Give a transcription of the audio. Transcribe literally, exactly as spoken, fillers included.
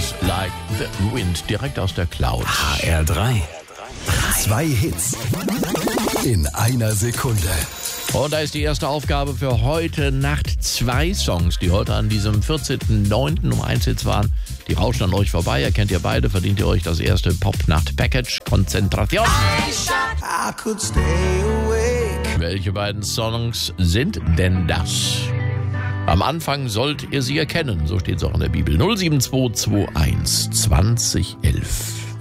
Like the Wind, direkt aus der Cloud. H R drei. Zwei Hits in einer Sekunde. Und da ist die erste Aufgabe für heute Nacht. Zwei Songs, die heute an diesem vierzehnten neunten um eins Hits waren. Die rauschen an euch vorbei. Ihr kennt ihr beide, verdient ihr euch das erste Pop-Nacht-Package. Konzentration. I could stay awake. Welche beiden Songs sind denn das? Am Anfang sollt ihr sie erkennen. So steht es auch in der Bibel. null sieben zwei zwei eins zwanzig elf.